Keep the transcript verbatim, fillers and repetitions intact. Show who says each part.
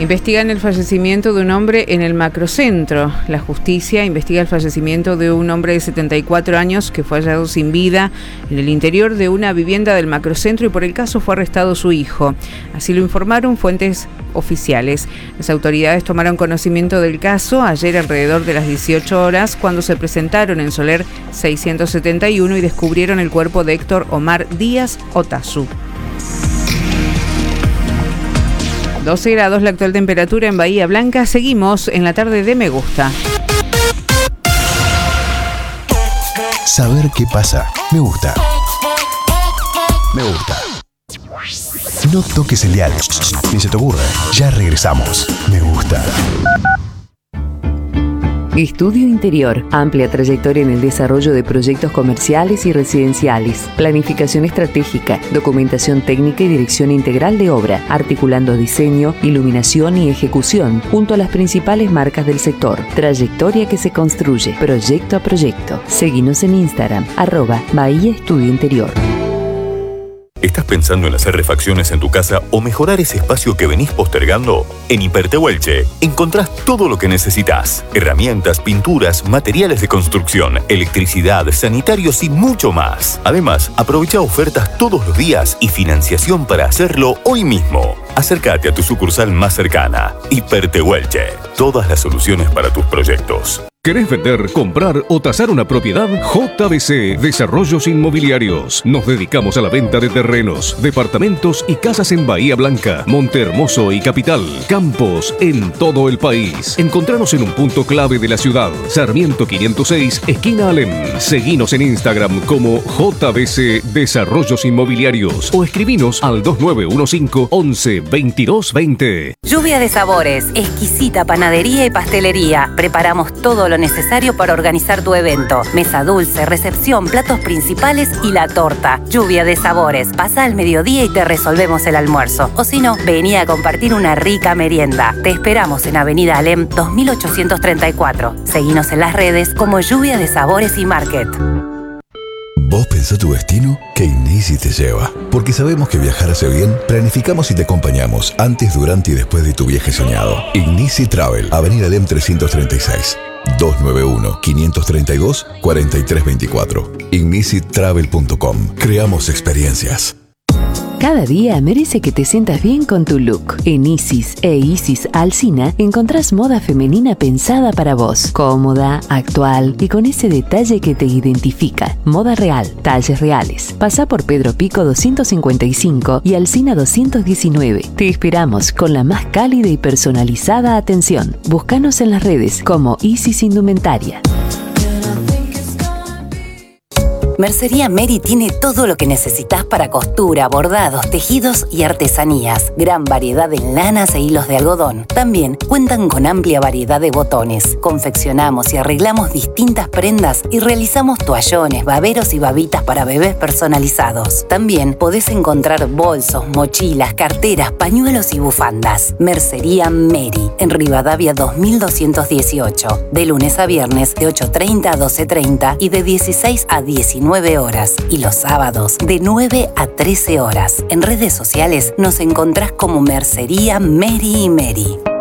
Speaker 1: Investigan el fallecimiento de un hombre en el macrocentro. La justicia investiga el fallecimiento de un hombre de setenta y cuatro años que fue hallado sin vida en el interior de una vivienda del macrocentro y por el caso fue arrestado su hijo. Así lo informaron fuentes oficiales. Las autoridades tomaron conocimiento del caso ayer alrededor de las dieciocho horas cuando se presentaron en Soler seiscientos setenta y uno y descubrieron el cuerpo de Héctor Omar Díaz Otazu. doce grados la actual temperatura en Bahía Blanca. Seguimos en la tarde de Me Gusta.
Speaker 2: Saber qué pasa. Me gusta. Me gusta. No toques el dial. Ni se te ocurra. Ya regresamos. Me gusta.
Speaker 3: Estudio Interior, amplia trayectoria en el desarrollo de proyectos comerciales y residenciales, planificación estratégica, documentación técnica y dirección integral de obra, articulando diseño, iluminación y ejecución, junto a las principales marcas del sector. Trayectoria que se construye, proyecto a proyecto. Seguinos en Instagram, arroba Bahía Estudio Interior.
Speaker 4: ¿Estás pensando en hacer refacciones en tu casa o mejorar ese espacio que venís postergando? En Hipertehuelche encontrás todo lo que necesitas. Herramientas, pinturas, materiales de construcción, electricidad, sanitarios y mucho más. Además, aprovecha ofertas todos los días y financiación para hacerlo hoy mismo. Acércate a tu sucursal más cercana. Hipertehuelche. Todas las soluciones para tus proyectos.
Speaker 5: ¿Querés vender, comprar o tasar una propiedad? J B C Desarrollos Inmobiliarios. Nos dedicamos a la venta de terrenos, departamentos y casas en Bahía Blanca, Monte Hermoso y Capital. Campos en todo el país. Encontranos en un punto clave de la ciudad. Sarmiento quinientos seis, esquina Alem. Seguinos en Instagram como J B C Desarrollos Inmobiliarios o escribinos al dos nueve uno cinco, once, veintidós veinte.
Speaker 6: Lluvia de sabores, exquisita panadería y pastelería. Preparamos todo lo necesario para organizar tu evento. Mesa dulce, recepción, platos principales y la torta. Lluvia de sabores. Pasa al mediodía y te resolvemos el almuerzo. O si no, vení a compartir una rica merienda. Te esperamos en Avenida Alem dos mil ochocientos treinta y cuatro. Seguinos en las redes como Lluvia de Sabores y Market.
Speaker 2: ¿Vos pensás tu destino? Que Ignisi te lleva. Porque sabemos que viajar hace bien, planificamos y te acompañamos antes, durante y después de tu viaje soñado. Ignisi Travel, Avenida Alem trescientos treinta y seis. dos nueve uno, cinco tres dos, cuatro tres dos cuatro. ignisi travel punto com. Creamos experiencias.
Speaker 3: Cada día merece que te sientas bien con tu look. En Isis e Isis Alsina encontrás moda femenina pensada para vos. Cómoda, actual y con ese detalle que te identifica. Moda real, talles reales. Pasá por Pedro Pico doscientos cincuenta y cinco y Alsina doscientos diecinueve. Te esperamos con la más cálida y personalizada atención. Búscanos en las redes como Isis Indumentaria.
Speaker 6: Mercería Mary tiene todo lo que necesitas para costura, bordados, tejidos y artesanías. Gran variedad en lanas e hilos de algodón. También cuentan con amplia variedad de botones. Confeccionamos y arreglamos distintas prendas y realizamos toallones, baberos y babitas para bebés personalizados. También podés encontrar bolsos, mochilas, carteras, pañuelos y bufandas. Mercería Mary, en Rivadavia dos mil doscientos dieciocho. De lunes a viernes de ocho treinta a doce treinta y de dieciséis a diecinueve horas. Y los sábados de nueve a trece horas. En redes sociales nos encontrás como Mercería Mary y Mary.